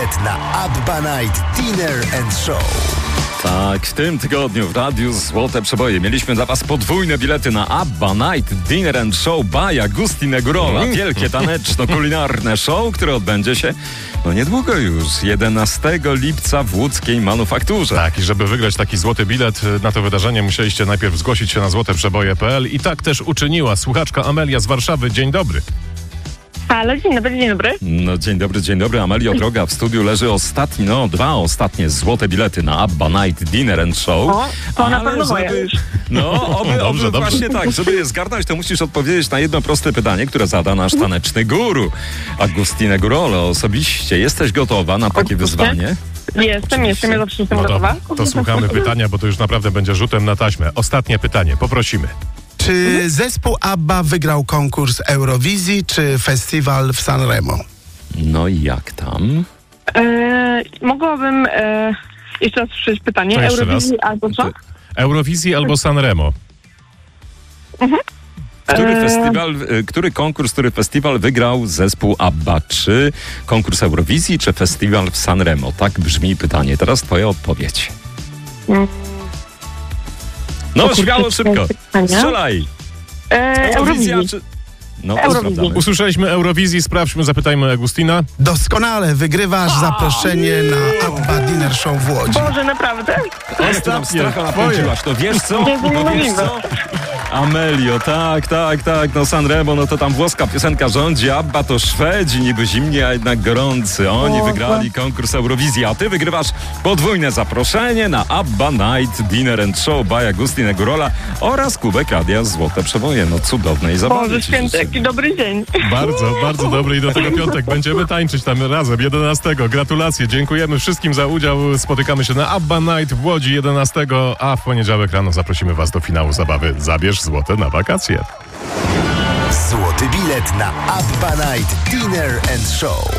bilet na ABBA Night Dinner and Show. Tak, w tym tygodniu w Radiu Złote Przeboje mieliśmy dla Was podwójne bilety na ABBA Night Dinner and Show by Agustin Gurola. Wielkie taneczno-kulinarne show, które odbędzie się niedługo już, 11 lipca w łódzkiej Manufakturze. Tak, i żeby wygrać taki złoty bilet na to wydarzenie, musieliście najpierw zgłosić się na złoteprzeboje.pl i tak też uczyniła słuchaczka Amelia z Warszawy. Dzień dobry. Halo, dzień dobry. No, dzień dobry. Amelio, droga, w studiu leży dwa ostatnie złote bilety na ABBA Night Dinner and Show. O, to na pewno moje. Dobrze. Właśnie tak, żeby je zgarnąć, to musisz odpowiedzieć na jedno proste pytanie, które zada nasz taneczny guru, Agustin Gurola. Osobiście jesteś gotowa na takie wyzwanie? Jestem, ja zawsze jestem gotowa. To słuchamy pytania, bo to już naprawdę będzie rzutem na taśmę. Ostatnie pytanie, poprosimy. Czy zespół ABBA wygrał konkurs Eurowizji, czy festiwal w Sanremo? No i jak tam? Mogłabym jeszcze raz słyszeć pytanie. To jeszcze Eurowizji raz. albo co? Eurowizji albo Sanremo. Który konkurs, który festiwal wygrał zespół ABBA? Czy konkurs Eurowizji, czy festiwal w Sanremo? Tak brzmi pytanie. Teraz twoja odpowiedź. No, śmiało, szybko. Strzelaj. Eurowizja czy... No, to sprawdzamy. Usłyszeliśmy Eurowizji, sprawdźmy, zapytajmy Agustina. Doskonale, wygrywasz zaproszenie na ABBA Dinner Show w Łodzi. Boże, naprawdę? Tam stracha napędziłaś, to wiesz co? Amelio, tak, Sanremo, to tam włoska piosenka rządzi, ABBA to Szwedzi, niby zimni, a jednak gorący. Oni wygrali konkurs Eurowizji, a ty wygrywasz podwójne zaproszenie na ABBA Night Dinner and Show by Agustin Gurola oraz kubek Radia Złote Przeboje. Cudownej zabawy. Boże święty, jaki dobry dzień. Bardzo dobry i do tego piątek będziemy tańczyć tam razem 11. Gratulacje, dziękujemy wszystkim za udział. Spotykamy się na ABBA Night w Łodzi 11, a w poniedziałek rano zaprosimy Was do finału zabawy Zabierz złote na wakacje. Złoty bilet na ABBA Night Dinner and Show.